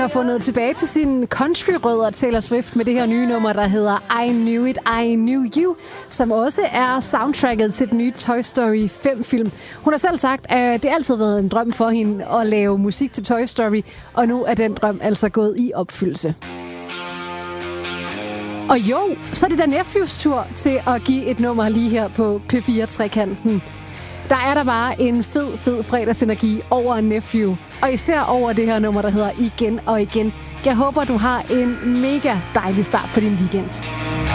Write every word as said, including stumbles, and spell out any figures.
har fundet tilbage til sine country-rødder, Taylor Swift, med det her nye nummer, der hedder I Knew It, I Knew You, som også er soundtracket til den nye Toy Story fem-film. Hun har selv sagt, at det altid har været en drøm for hende at lave musik til Toy Story, og nu er den drøm altså gået i opfyldelse. Og jo, så er det da Nephews tur til at give et nummer lige her på P fire-trekanten. Der er der bare en fed, fed fredagsenergi over Nephew. Og især over det her nummer, der hedder Igen og Igen. Jeg håber, du har en mega dejlig start på din weekend.